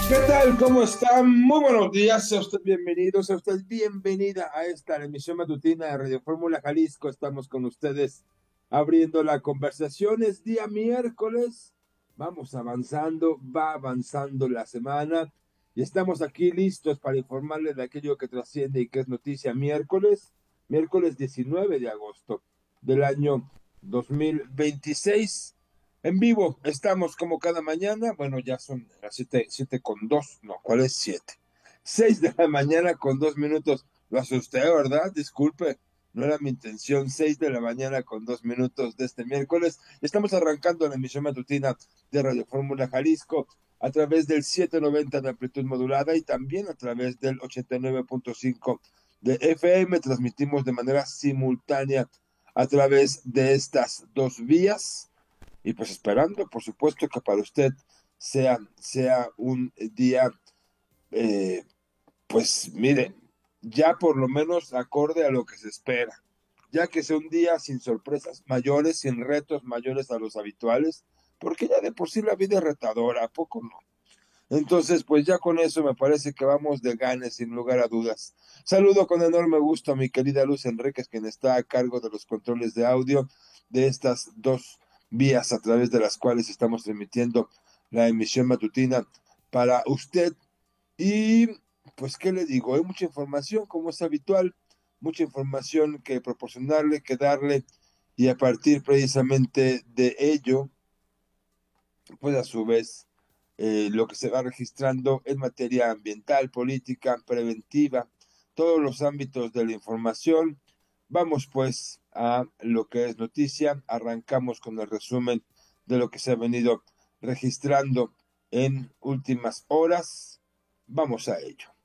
¿Qué tal? ¿Cómo está? Muy buenos días, sea usted bienvenido, sea usted bienvenida a esta la emisión matutina de Radio Fórmula Jalisco. Estamos con ustedes abriendo la conversación. Es día miércoles, vamos avanzando, va avanzando la semana y estamos aquí listos para informarles de aquello que trasciende y que es noticia miércoles 19 de agosto del año 2026. En vivo, estamos como cada mañana. Bueno, ya son las 7:02. No, ¿cuál es 7? 6 de la mañana con 2 minutos. Lo asusté, ¿verdad? Disculpe, no era mi intención. 6 de la mañana con 2 minutos de este miércoles. Estamos arrancando la emisión matutina de Radio Fórmula Jalisco a través del 790 de amplitud modulada y también a través del 89.5 de FM. Transmitimos de manera simultánea a través de estas dos vías y pues esperando, por supuesto, que para usted sea un día, eh, pues mire, ya por lo menos acorde a lo que se espera, ya que sea un día sin sorpresas mayores, sin retos mayores a los habituales, porque ya de por sí la vida es retadora, ¿a poco no? Entonces, pues ya con eso me parece que vamos de ganes, sin lugar a dudas. Saludo con enorme gusto a mi querida Luz Enríquez, quien está a cargo de los controles de audio de estas dos vías a través de las cuales estamos transmitiendo la emisión matutina para usted. Y pues, ¿qué le digo? Hay mucha información, como es habitual, mucha información que proporcionarle, que darle, y a partir precisamente de ello, pues a su vez lo que se va registrando en materia ambiental, política, preventiva, todos los ámbitos de la información. Vamos pues a lo que es noticia. Arrancamos con el resumen de lo que se ha venido registrando en últimas horas. Vamos a ello.